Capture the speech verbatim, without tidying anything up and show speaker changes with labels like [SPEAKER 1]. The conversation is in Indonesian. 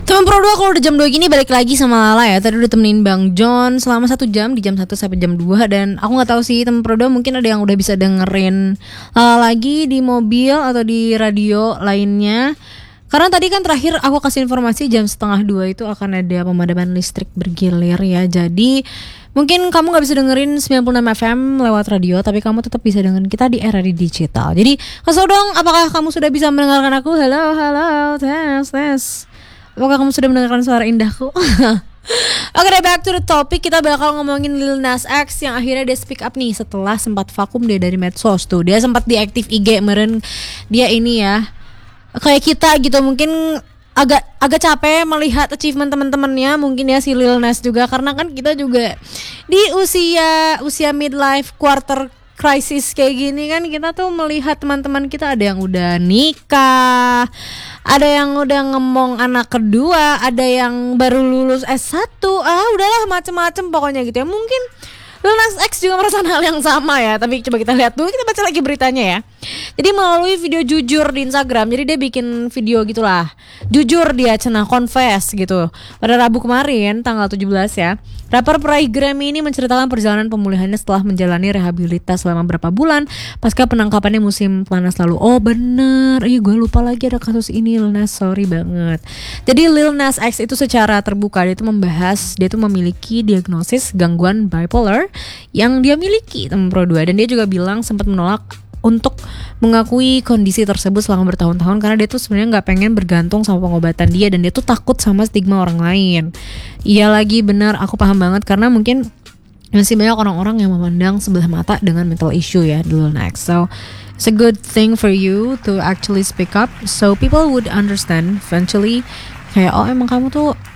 [SPEAKER 1] Teman Pro dua kalau udah jam dua gini balik lagi sama Lala ya. Tadi udah temenin Bang John selama satu jam di jam satu sampai jam dua. Dan aku gak tahu sih teman Pro dua mungkin ada yang udah bisa dengerin Lala lagi di mobil atau di radio lainnya. Karena tadi kan terakhir aku kasih informasi jam setengah dua itu akan ada pemadaman listrik bergilir ya. Jadi mungkin kamu gak bisa dengerin sembilan puluh enam F M lewat radio, tapi kamu tetap bisa dengerin kita di era digital. Jadi kasih dong, apakah kamu sudah bisa mendengarkan aku? Halo, halo, tes, tes. Apakah kamu sudah mendengarkan suara indahku? Oke deh, back to the topic. Kita bakal ngomongin Lil Nas X yang akhirnya dia speak up nih setelah sempat vakum dia dari medsos tuh. Dia sempat diaktif I G meren. Dia ini ya kayak kita gitu, mungkin agak agak capek melihat achievement teman-temannya mungkin ya si Lil Nas juga, karena kan kita juga di usia usia midlife quarter crisis kayak gini kan, kita tuh melihat teman-teman kita ada yang udah nikah, ada yang udah ngemong anak kedua, ada yang baru lulus S satu, ah udahlah macem-macem pokoknya gitu ya. Mungkin Lil Nas X juga merasakan hal yang sama ya, tapi coba kita lihat dulu, kita baca lagi beritanya ya. Jadi melalui video jujur di Instagram, jadi dia bikin video gitulah, jujur dia cenah confess gitu. Pada Rabu kemarin tanggal tujuh belas ya, rapper peraih Grammy ini menceritakan perjalanan pemulihannya setelah menjalani rehabilitas selama berapa bulan pasca penangkapannya musim panas lalu. Oh bener, iya gue lupa lagi ada kasus ini Lil Nas, sorry banget. Jadi Lil Nas X itu secara terbuka dia itu membahas dia itu memiliki diagnosis gangguan bipolar yang dia miliki, teman Pro dua, dan dia juga bilang sempat menolak untuk mengakui kondisi tersebut selama bertahun-tahun karena dia tuh sebenarnya nggak pengen bergantung sama pengobatan dia, dan dia tuh takut sama stigma orang lain. Iya lagi, benar, aku paham banget karena mungkin masih banyak orang-orang yang memandang sebelah mata dengan mental issue ya dulu next. So it's a good thing for you to actually speak up so people would understand eventually kayak oh emang kamu tuh